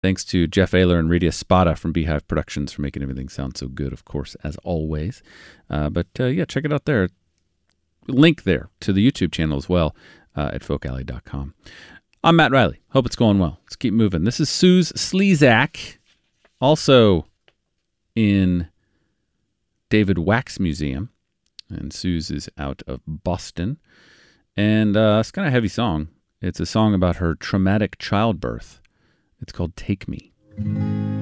Thanks to Jeff Ayler and Radia Spada from Beehive Productions for making everything sound so good, of course, as always. But check it out there. Link there to the YouTube channel as well at folkalley.com. I'm Matt Riley. Hope it's going well. Let's keep moving. This is Suze Slezak, also in David Wax Museum. And Suze is out of Boston. And it's kind of a heavy song. It's a song about her traumatic childbirth. It's called Take Me.